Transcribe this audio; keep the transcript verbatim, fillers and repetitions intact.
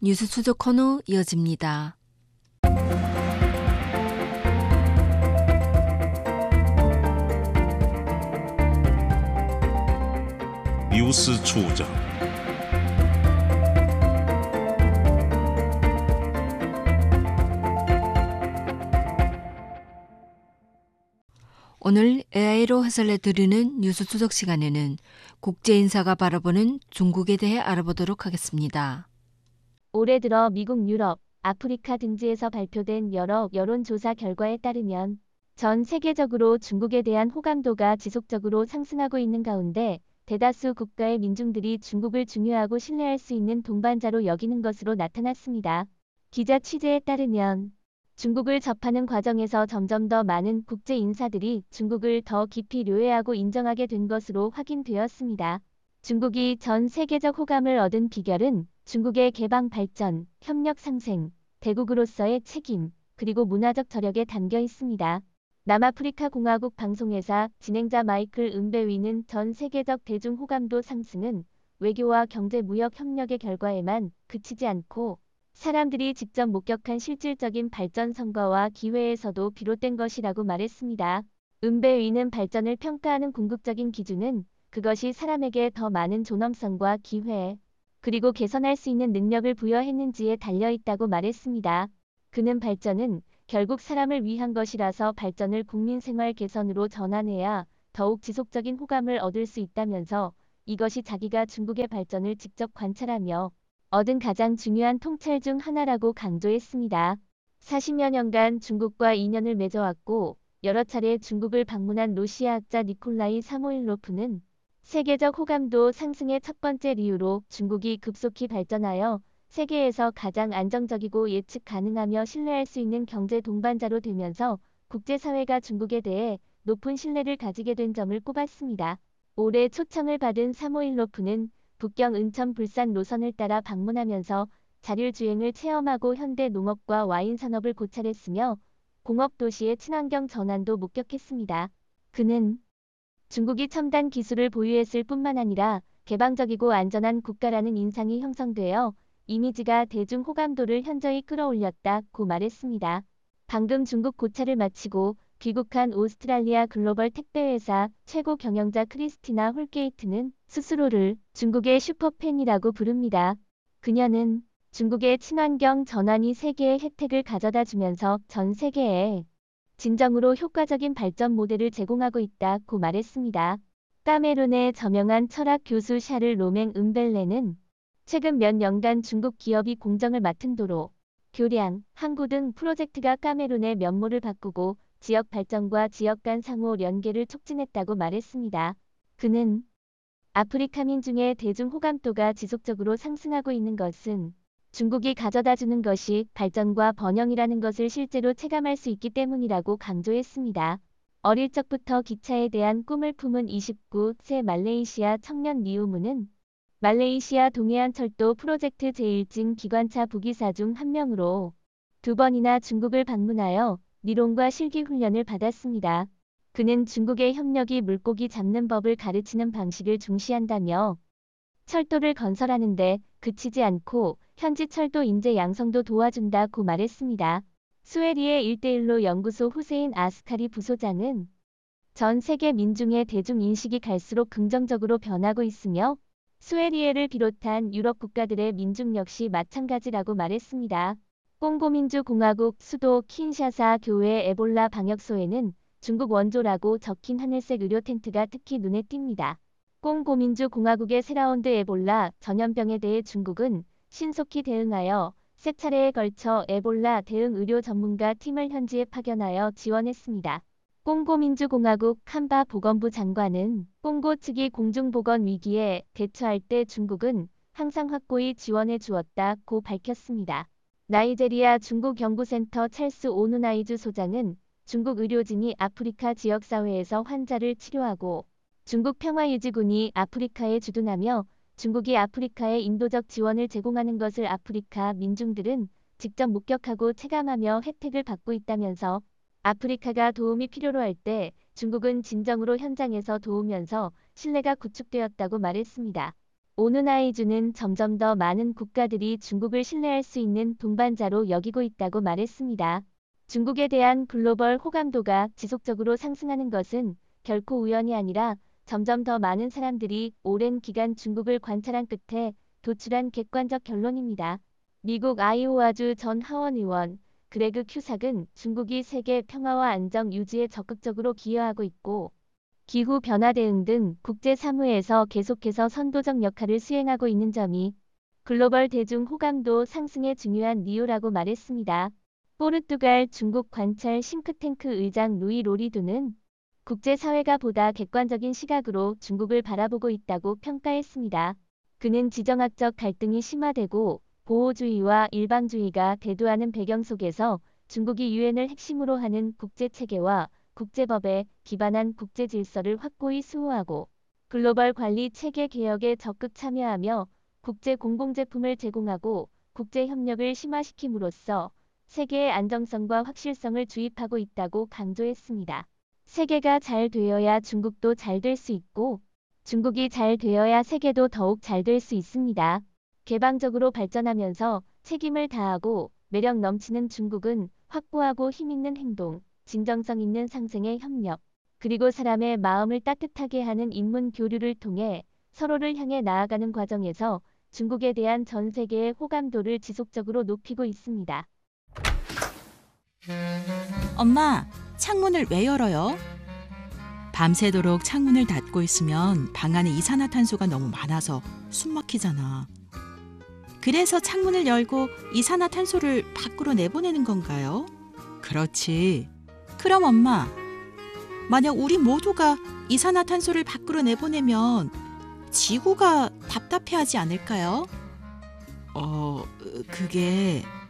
뉴스 추적 코너 이어집니다. 뉴스 추적. 오늘 에이아이로 해설해 드리는 뉴스 추적 시간에는 국제 인사가 바라보는 중국에 대해 알아보도록 하겠습니다. 올해 들어 미국, 유럽, 아프리카 등지에서 발표된 여러 여론조사 결과에 따르면 전 세계적으로 중국에 대한 호감도가 지속적으로 상승하고 있는 가운데 대다수 국가의 민중들이 중국을 중요하고 신뢰할 수 있는 동반자로 여기는 것으로 나타났습니다. 기자 취재에 따르면 중국을 접하는 과정에서 점점 더 많은 국제 인사들이 중국을 더 깊이 료해하고 인정하게 된 것으로 확인되었습니다. 중국이 전 세계적 호감을 얻은 비결은 중국의 개방 발전, 협력 상생, 대국으로서의 책임, 그리고 문화적 저력에 담겨 있습니다. 남아프리카 공화국 방송회사 진행자 마이클 은베위는 전 세계적 대중 호감도 상승은 외교와 경제 무역 협력의 결과에만 그치지 않고 사람들이 직접 목격한 실질적인 발전 성과와 기회에서도 비롯된 것이라고 말했습니다. 은베위는 발전을 평가하는 궁극적인 기준은 그것이 사람에게 더 많은 존엄성과 기회, 그리고 개선할 수 있는 능력을 부여했는지에 달려있다고 말했습니다. 그는 발전은 결국 사람을 위한 것이라서 발전을 국민 생활 개선으로 전환해야 더욱 지속적인 호감을 얻을 수 있다면서 이것이 자기가 중국의 발전을 직접 관찰하며 얻은 가장 중요한 통찰 중 하나라고 강조했습니다. 사십여 년간 중국과 인연을 맺어왔고 여러 차례 중국을 방문한 러시아학자 니콜라이 사모일로프는 세계적 호감도 상승의 첫 번째 이유로 중국이 급속히 발전하여 세계에서 가장 안정적이고 예측 가능하며 신뢰할 수 있는 경제 동반자로 되면서 국제사회가 중국에 대해 높은 신뢰를 가지게 된 점을 꼽았습니다. 올해 초청을 받은 사모일로프는 북경 은천 불산 노선을 따라 방문하면서 자율주행을 체험하고 현대 농업과 와인 산업을 고찰했으며 공업 도시의 친환경 전환도 목격했습니다. 그는 중국이 첨단 기술을 보유했을 뿐만 아니라 개방적이고 안전한 국가라는 인상이 형성되어 이미지가 대중 호감도를 현저히 끌어올렸다고 말했습니다. 방금 중국 고찰을 마치고 귀국한 오스트랄리아 글로벌 택배회사 최고 경영자 크리스티나 홀게이트는 스스로를 중국의 슈퍼팬이라고 부릅니다. 그녀는 중국의 친환경 전환이 세계에 혜택을 가져다 주면서 전 세계에 진정으로 효과적인 발전 모델을 제공하고 있다고 말했습니다. 카메룬의 저명한 철학 교수 샤를 로맹 은벨레는 최근 몇 년간 중국 기업이 공정을 맡은 도로, 교량, 항구 등 프로젝트가 카메룬의 면모를 바꾸고 지역 발전과 지역 간 상호 연계를 촉진했다고 말했습니다. 그는 아프리카민 중의 대중 호감도가 지속적으로 상승하고 있는 것은 중국이 가져다주는 것이 발전과 번영이라는 것을 실제로 체감할 수 있기 때문이라고 강조했습니다. 어릴 적부터 기차에 대한 꿈을 품은 이십구 세 말레이시아 청년 리우무는 말레이시아 동해안 철도 프로젝트 제일진 기관차 부기사 중 한 명으로 두 번이나 중국을 방문하여理論과 실기 훈련을 받았습니다. 그는 중국의 협력이 물고기 잡는 법을 가르치는 방식을 중시한다며 철도를 건설하는 데 그치지 않고 현지 철도 인재 양성도 도와준다고 말했습니다. 스웨리의 일대일로 연구소 후세인 아스카리 부소장은 전 세계 민중의 대중인식이 갈수록 긍정적으로 변하고 있으며 스웨리에를 비롯한 유럽 국가들의 민중 역시 마찬가지라고 말했습니다. 콩고민주공화국 수도 킨샤사 교회 에볼라 방역소에는 중국 원조라고 적힌 하늘색 의료 텐트가 특히 눈에 띕니다. 콩고민주공화국의 새라운드 에볼라 전염병에 대해 중국은 신속히 대응하여 세 차례에 걸쳐 에볼라 대응 의료 전문가 팀을 현지에 파견하여 지원했습니다. 콩고민주공화국 칸바 보건부 장관은 콩고 측이 공중보건 위기에 대처할 때 중국은 항상 확고히 지원해 주었다고 밝혔습니다. 나이제리아 중국연구센터 찰스 오누나이주 소장은 중국 의료진이 아프리카 지역사회에서 환자를 치료하고 중국 평화유지군이 아프리카에 주둔하며 중국이 아프리카에 인도적 지원을 제공하는 것을 아프리카 민중들은 직접 목격하고 체감하며 혜택을 받고 있다면서 아프리카가 도움이 필요로 할 때 중국은 진정으로 현장에서 도우면서 신뢰가 구축되었다고 말했습니다. 오누나이주는 점점 더 많은 국가들이 중국을 신뢰할 수 있는 동반자로 여기고 있다고 말했습니다. 중국에 대한 글로벌 호감도가 지속적으로 상승하는 것은 결코 우연이 아니라 점점 더 많은 사람들이 오랜 기간 중국을 관찰한 끝에 도출한 객관적 결론입니다. 미국 아이오와주 전 하원의원 그레그 큐삭은 중국이 세계 평화와 안정 유지에 적극적으로 기여하고 있고 기후 변화 대응 등 국제 사무에서 계속해서 선도적 역할을 수행하고 있는 점이 글로벌 대중 호감도 상승에 중요한 이유라고 말했습니다. 포르투갈 중국 관찰 싱크탱크 의장 루이 로리두는 국제사회가 보다 객관적인 시각으로 중국을 바라보고 있다고 평가했습니다. 그는 지정학적 갈등이 심화되고 보호주의와 일방주의가 대두하는 배경 속에서 중국이 유엔을 핵심으로 하는 국제체계와 국제법에 기반한 국제 질서를 확고히 수호하고 글로벌 관리 체계 개혁에 적극 참여하며 국제 공공제품을 제공하고 국제 협력을 심화시킴으로써 세계의 안정성과 확실성을 주입하고 있다고 강조했습니다. 세계가 잘 되어야 중국도 잘 될 수 있고 중국이 잘 되어야 세계도 더욱 잘 될 수 있습니다. 개방적으로 발전하면서 책임을 다하고 매력 넘치는 중국은 확고하고 힘있는 행동, 진정성 있는 상생의 협력, 그리고 사람의 마음을 따뜻하게 하는 인문 교류를 통해 서로를 향해 나아가는 과정에서 중국에 대한 전 세계의 호감도를 지속적으로 높이고 있습니다. 엄마, 창문을 왜 열어요? 밤새도록 창문을 닫고 있으면 방 안에 이산화탄소가 너무 많아서 숨 막히잖아. 그래서 창문을 열고 이산화탄소를 밖으로 내보내는 건가요? 그렇지. 그럼 엄마, 만약 우리 모두가 이산화탄소를 밖으로 내보내면 지구가 답답해하지 않을까요? 어, 그게...